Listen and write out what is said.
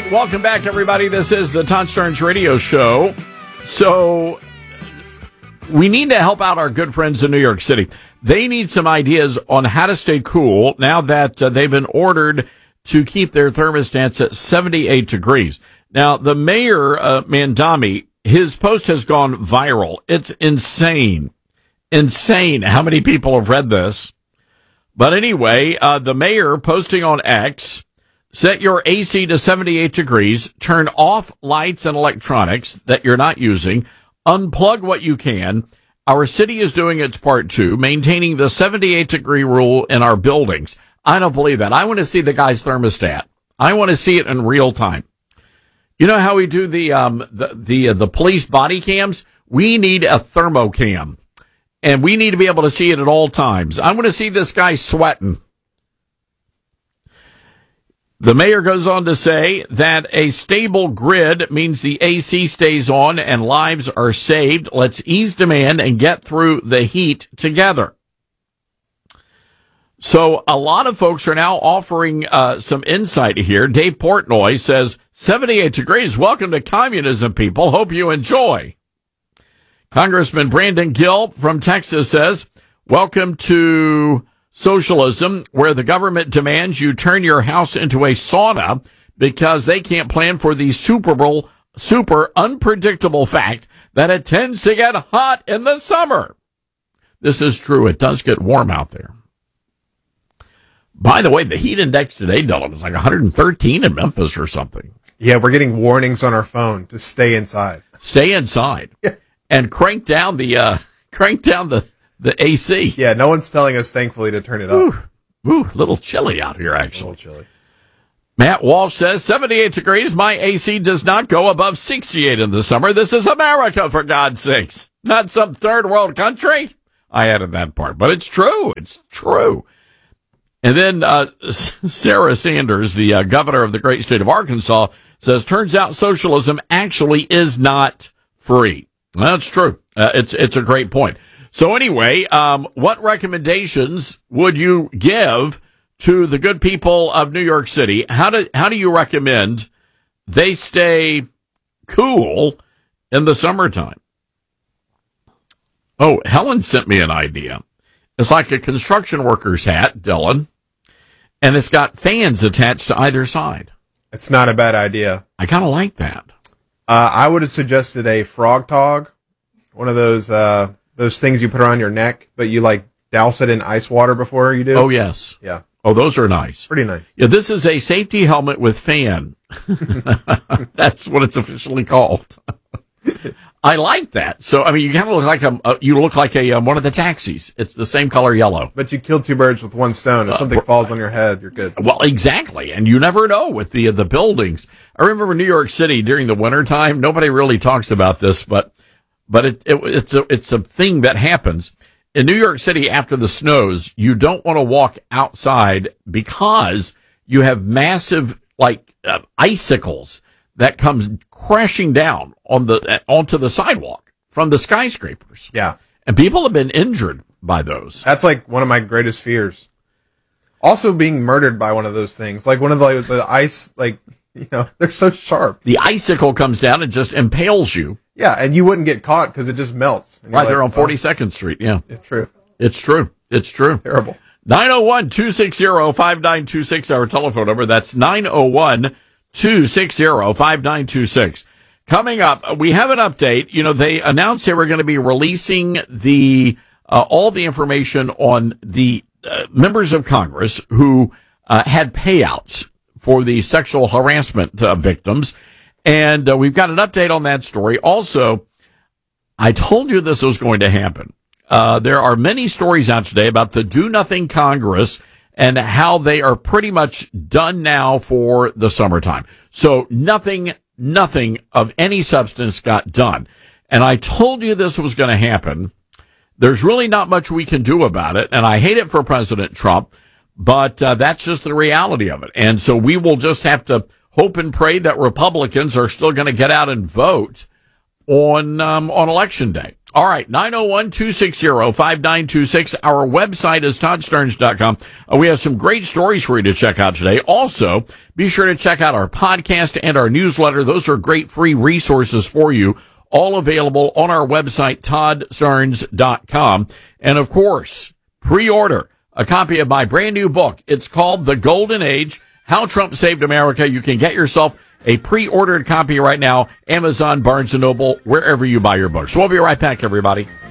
Welcome back, everybody. This is the Todd Starnes Radio Show. So we need to help out our good friends in New York City. They need some ideas on how to stay cool now that they've been ordered to keep their thermostats at 78 degrees. Now, the mayor, Mandami, his post has gone viral. It's insane. Insane how many people have read this. But anyway, the mayor posting on X, set your AC to 78 degrees, turn off lights and electronics that you're not using, unplug what you can. Our city is doing its part too, maintaining the 78-degree rule in our buildings. I don't believe that. I want to see the guy's thermostat. I want to see it in real time. You know how we do the police body cams? We need a thermocam, and we need to be able to see it at all times. I want to see this guy sweating. The mayor goes on to say that a stable grid means the AC stays on and lives are saved. Let's ease demand and get through the heat together. So a lot of folks are now offering some insight here. Dave Portnoy says, 78 degrees. Welcome to communism, people. Hope you enjoy. Congressman Brandon Gill from Texas says, welcome to socialism, where the government demands you turn your house into a sauna because they can't plan for the super unpredictable fact that it tends to get hot in the summer. This is true. It does get warm out there. By the way, the heat index today, Dylan, is like 113 in Memphis or something. Yeah, we're getting warnings on our phone to stay inside. Stay inside. Yeah. And crank down the AC. Yeah, no one's telling us, thankfully, to turn it up. Ooh, little chilly out here, actually. It's a little chilly. Matt Walsh says, 78 degrees. My AC does not go above 68 in the summer. This is America, for God's sakes. Not some third world country. I added that part, but it's true. It's true. And then Sarah Sanders, the governor of the great state of Arkansas, says, turns out socialism actually is not free. Well, that's true. It's a great point. So anyway, what recommendations would you give to the good people of New York City? How do you recommend they stay cool in the summertime? Oh, Helen sent me an idea. It's like a construction worker's hat, Dylan, and it's got fans attached to either side. It's not a bad idea. I kind of like that. I would have suggested a frog tog, one of those things you put around your neck, but you like douse it in ice water before you do. Oh, yes. Yeah. Oh, those are nice. Pretty nice. Yeah, this is a safety helmet with fan. That's what it's officially called. I like that. So, I mean, you kind of look like one of the taxis. It's the same color yellow. But you kill two birds with one stone. If something falls on your head, you're good. Well, exactly. And you never know with the buildings. I remember New York City during the wintertime. Nobody really talks about this, but it's a thing that happens. In New York City after the snows, you don't want to walk outside because you have massive, icicles that comes crashing down onto the sidewalk from the skyscrapers. Yeah. And people have been injured by those. That's like one of my greatest fears. Also being murdered by one of those things. Like one of the ice, they're so sharp. The icicle comes down and just impales you. Yeah, and you wouldn't get caught because it just melts. Right there on 42nd Street, yeah. It's true. It's true. It's true. Terrible. 901-260-5926, our telephone number. That's 901-260-5926. Coming up, we have an update. You know, they announced they were going to be releasing all the information on the members of Congress who had payouts for the sexual harassment victims. And we've got an update on that story. Also, I told you this was going to happen. There are many stories out today about the Do Nothing Congress and how they are pretty much done now for the summertime. So nothing of any substance got done. And I told you this was going to happen. There's really not much we can do about it. And I hate it for President Trump, but that's just the reality of it. And so we will just have to hope and pray that Republicans are still going to get out and vote on Election Day. All right, 901-260-5926. Our website is toddsterns.com. We have some great stories for you to check out today. Also, be sure to check out our podcast and our newsletter. Those are great free resources for you, all available on our website, toddsterns.com. And, of course, pre-order a copy of my brand new book. It's called The Golden Age, How Trump Saved America. You can get yourself a pre-ordered copy right now, Amazon, Barnes & Noble, wherever you buy your books. So we'll be right back, everybody.